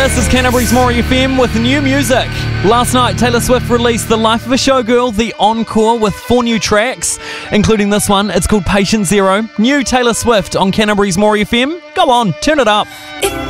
This is Canterbury's More FM with new music. Last night, Taylor Swift released The Life of a Showgirl, the encore, with 4 new tracks, including this one. It's called Patient Zero. New Taylor Swift on Canterbury's More FM. Go on, turn it up. If